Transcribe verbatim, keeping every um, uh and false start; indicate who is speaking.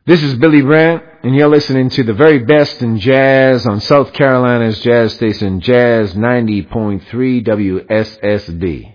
Speaker 1: This is Billy Brandt, and you're listening to the very best in jazz on South Carolina's jazz station, Jazz ninety point three W S S B.